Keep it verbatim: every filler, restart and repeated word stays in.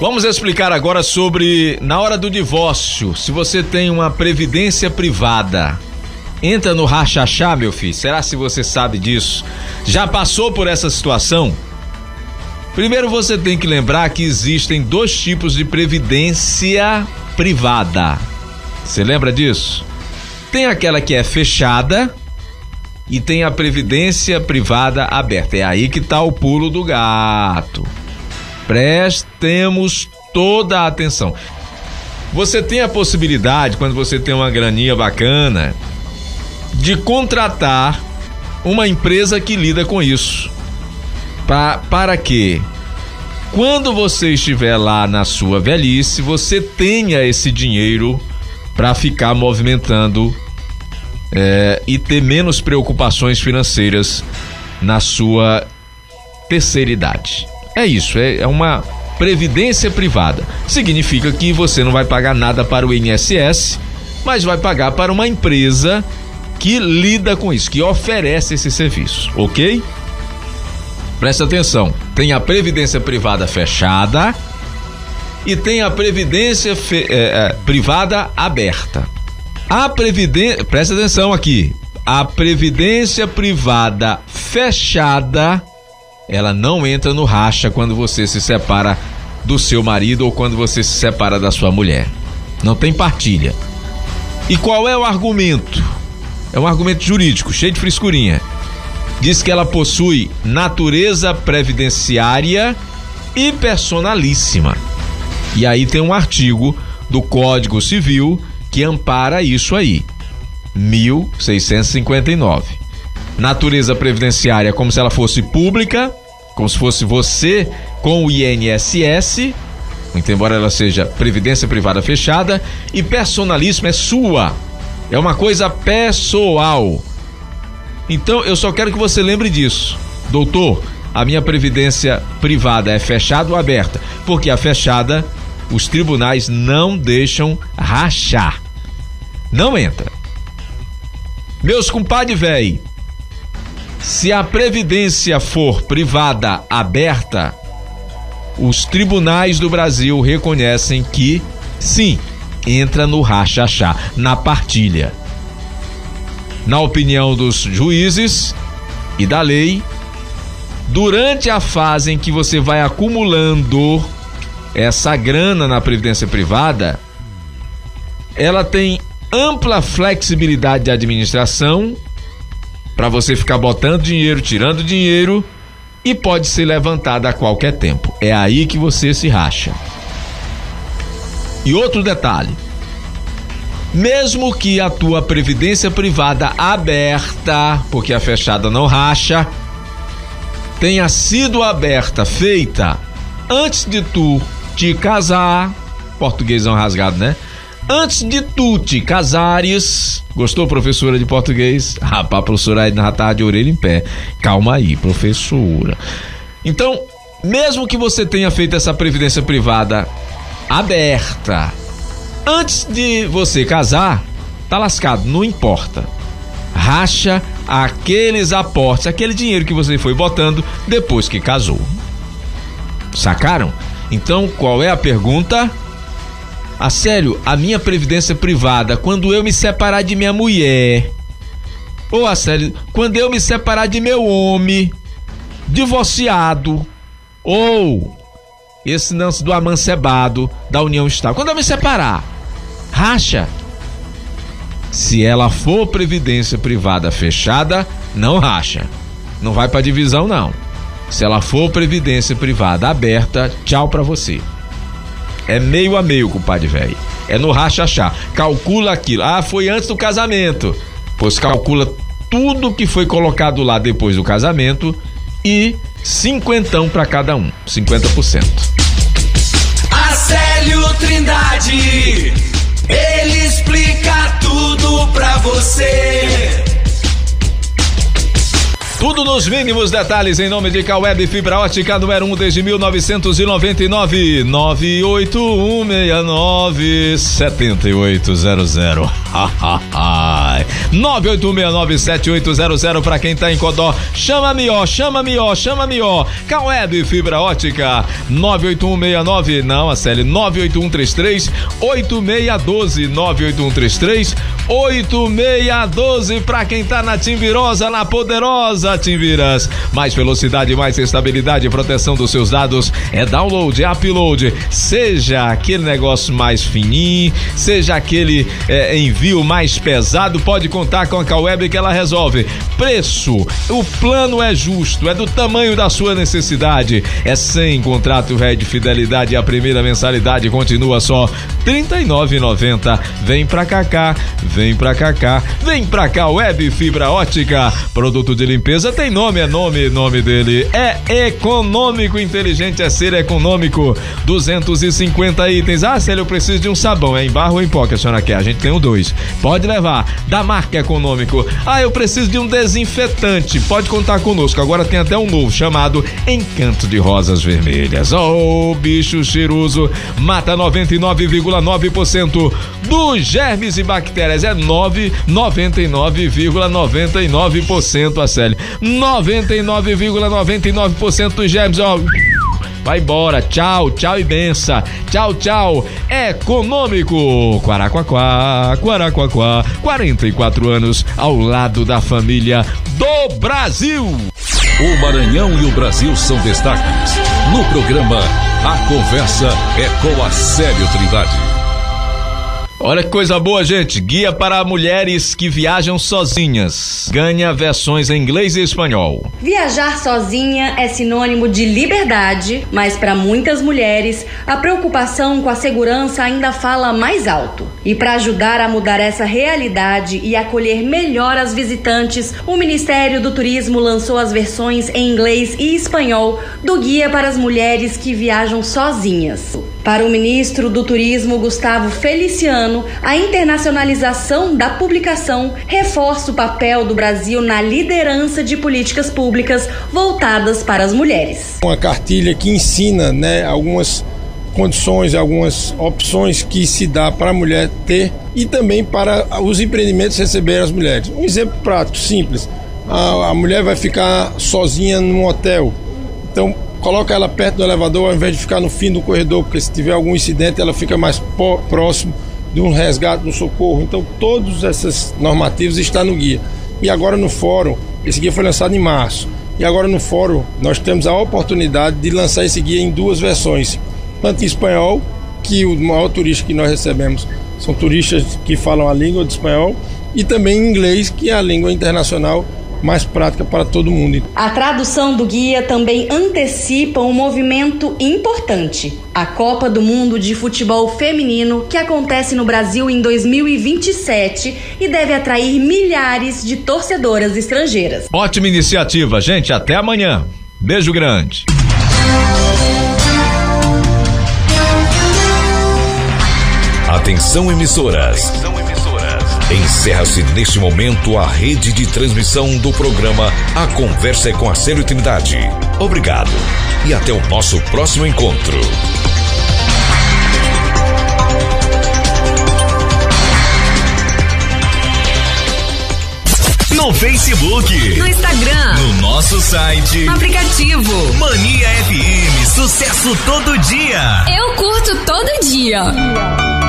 Vamos explicar agora sobre, na hora do divórcio, se você tem uma previdência privada, entra no rachachá, meu filho. Será se você sabe disso? Já passou por essa situação? Primeiro você tem que lembrar que existem dois tipos de previdência privada. Você lembra disso? Tem aquela que é fechada e tem a previdência privada aberta. É aí que tá o pulo do gato. Prestemos toda a atenção. Você tem a possibilidade, quando você tem uma graninha bacana, de contratar uma empresa que lida com isso. Pra, para que, quando você estiver lá na sua velhice, você tenha esse dinheiro para ficar movimentando é, e ter menos preocupações financeiras na sua terceira idade. É isso, é, é uma previdência privada. Significa que você não vai pagar nada para o I N S S, mas vai pagar para uma empresa que lida com isso, que oferece esse serviço, ok? Presta atenção, tem a previdência privada fechada e tem a previdência fe, é, é, privada aberta. A previdência, presta atenção aqui, a previdência privada fechada, ela não entra no racha quando você se separa do seu marido ou quando você se separa da sua mulher. Não tem partilha. E qual é o argumento? É um argumento jurídico, cheio de frescurinha. Diz que ela possui natureza previdenciária e personalíssima. E aí tem um artigo do Código Civil que ampara isso aí. mil seiscentos e cinquenta e nove. Natureza previdenciária como se ela fosse pública, como se fosse você com o I N S S, muito embora ela seja previdência privada fechada, e personalíssima é sua, é uma coisa pessoal. Então eu só quero que você lembre disso. Doutor, a minha previdência privada é fechada ou aberta? Porque a fechada, os tribunais não deixam rachar. Não entra. Meus compadre véi, se a previdência for privada aberta, os tribunais do Brasil reconhecem que, sim, entra no rachachá, na partilha. Na opinião dos juízes e da lei, durante a fase em que você vai acumulando essa grana na previdência privada, ela tem ampla flexibilidade de administração para você ficar botando dinheiro, tirando dinheiro, e pode ser levantada a qualquer tempo. É aí que você se racha. E outro detalhe, mesmo que a tua previdência privada aberta, porque a fechada não racha, tenha sido aberta, feita antes de tu te casar, portuguesão rasgado, né? Antes de tu te casares, gostou, professora de português? Rapaz, a professora aí já tá de orelha em pé. Calma aí, professora. Então, mesmo que você tenha feito essa previdência privada aberta antes de você casar, tá lascado, não importa. Racha aqueles aportes, aquele dinheiro que você foi botando depois que casou. Sacaram? Então, qual é a pergunta? Ah, sério, a minha previdência privada, quando eu me separar de minha mulher, ou a sério, quando eu me separar de meu homem, divorciado, ou esse lance do amancebado da união estável, quando eu me separar, racha. Se ela for previdência privada fechada, não racha, não vai pra divisão não. Se ela for previdência privada aberta, tchau pra você. É meio a meio, compadre velho. É no rachachá. Calcula aquilo. Ah, foi antes do casamento. Pois calcula tudo que foi colocado lá depois do casamento e cinquentão para cada um. cinquenta por cento. Acélio Trindade, ele explica tudo pra você. Tudo nos mínimos detalhes em nome de Caueb Fibra Ótica, número um desde mil novecentos e noventa e nove, nove oito um seis nove sete oito zero zero. nove oito um seis nove sete oito zero zero para quem tá em Codó. Chama-me ó, chama-me ó, chama-me ó. Caueb Fibra Ótica, nove oito um seis nove, não, a série nove oito um três três oito seis um dois, nove oito um três três oito seis um dois para quem tá na Timbirosa, na poderosa Timbiras. Mais velocidade, mais estabilidade e proteção dos seus dados é download, é upload. Seja aquele negócio mais fininho, seja aquele é, envio mais pesado, pode contar com a Caueb que ela resolve. Preço, o plano é justo, é do tamanho da sua necessidade, é sem contrato ré de fidelidade e a primeira mensalidade continua só trinta e nove reais e noventa centavos. Vem pra Cacá, vem pra Cacá, vem pra Caueb Fibra Ótica. Produto de limpeza tem nome, é nome, nome dele é econômico, inteligente é ser econômico. duzentos e cinquenta itens. Ah, Célio, eu preciso de um sabão, é em barro ou em pó que a senhora quer? A gente tem um dois, pode levar, da marca Econômico. Ah, eu preciso de um desinfetante, pode contar conosco, agora tem até um novo chamado Encanto de Rosas Vermelhas. Oh, bicho cheiroso, mata noventa e nove vírgula nove por cento dos germes e bactérias, é nove, noventa e nove vírgula noventa e nove por cento, a Célio, noventa e nove vírgula noventa e nove por cento dos germes, ó, vai embora, tchau, tchau e benção, tchau, tchau. Econômico, Quaraquaquá, Quaraquaquá, quarenta e quatro anos ao lado da família do Brasil. O Maranhão e o Brasil são destaques. No programa, a conversa é com a Célio Trindade. Olha que coisa boa, gente. Guia para mulheres que viajam sozinhas. Ganha versões em inglês e espanhol. Viajar sozinha é sinônimo de liberdade, mas para muitas mulheres, a preocupação com a segurança ainda fala mais alto. E para ajudar a mudar essa realidade e acolher melhor as visitantes, o Ministério do Turismo lançou as versões em inglês e espanhol do Guia para as Mulheres que Viajam Sozinhas. Para o ministro do Turismo, Gustavo Feliciano, a internacionalização da publicação reforça o papel do Brasil na liderança de políticas públicas voltadas para as mulheres. Uma cartilha que ensina, né, algumas condições, algumas opções que se dá para a mulher ter e também para os empreendimentos receberem as mulheres. Um exemplo prático, simples. A, a mulher vai ficar sozinha num hotel, então coloca ela perto do elevador ao invés de ficar no fim do corredor, porque se tiver algum incidente ela fica mais po- próximo de um resgate, de um socorro. Então todos esses normativos estão no guia. E agora no fórum, esse guia foi lançado em março, e agora no fórum nós temos a oportunidade de lançar esse guia em duas versões, tanto em espanhol, que o maior turista que nós recebemos são turistas que falam a língua de espanhol, e também em inglês, que é a língua internacional mais prática para todo mundo. A tradução do guia também antecipa um movimento importante, a Copa do Mundo de Futebol Feminino, que acontece no Brasil em dois mil e vinte e sete e deve atrair milhares de torcedoras estrangeiras. Ótima iniciativa, gente, até amanhã. Beijo grande. Atenção, emissoras. Encerra-se neste momento a rede de transmissão do programa A Conversa é com a Célio Trindade. Obrigado e até o nosso próximo encontro. No Facebook, no Instagram, no nosso site, no aplicativo Mania F M, sucesso todo dia. Eu curto todo dia.